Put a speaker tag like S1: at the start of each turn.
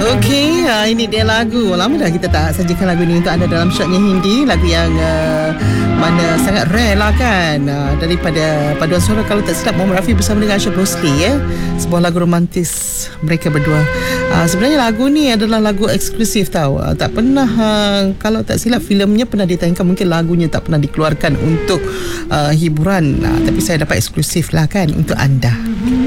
S1: Okey, ini dia lagu. Lama dah kita tak sajikan lagu ni untuk anda dalam Syoknya Hindi. Lagu yang mana sangat rare lah kan, daripada paduan suara kalau tak silap Muhammad Rafi bersama dengan Ashraf Rosli ya. Sebuah lagu romantis mereka berdua. Sebenarnya lagu ni adalah lagu eksklusif tau. Tak pernah, kalau tak silap filmnya pernah ditayangkan, mungkin lagunya tak pernah dikeluarkan untuk hiburan. Tapi saya dapat eksklusif lah kan untuk anda.